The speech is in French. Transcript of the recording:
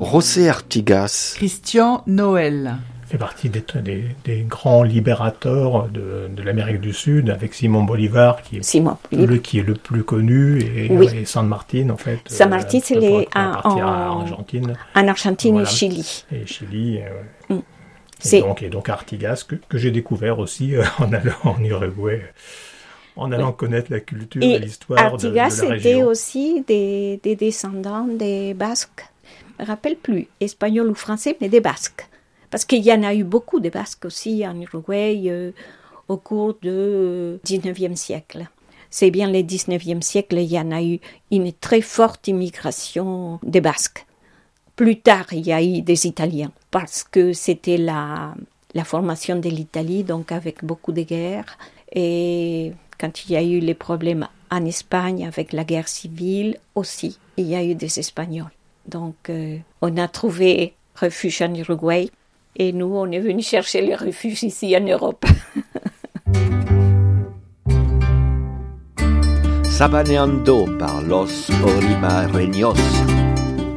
José Artigas. Christian Noël. Fait partie des grands libérateurs de l'Amérique du Sud, avec Simón Bolívar, qui est le plus connu, et San Martín, en fait. San Martín, c'est en Argentine. En Argentine voilà. et Chili. Et Chili, ouais. Mm. Et donc Artigas, que j'ai découvert aussi en allant en Uruguay, en allant connaître la culture et l'histoire de la région. Artigas était aussi des descendants des Basques. Je ne me rappelle plus, espagnol ou français, mais des Basques. Parce qu'il y en a eu beaucoup de Basques aussi en Uruguay au cours du 19e siècle. C'est bien le 19e siècle, il y en a eu une très forte immigration des Basques. Plus tard, il y a eu des Italiens, parce que c'était la formation de l'Italie, donc avec beaucoup de guerres. Et quand il y a eu les problèmes en Espagne, avec la guerre civile aussi, il y a eu des Espagnols. Donc, on a trouvé refuge en Uruguay. Et nous, on est venus chercher les refuges ici en Europe. Sabaneando par Los Orimareños.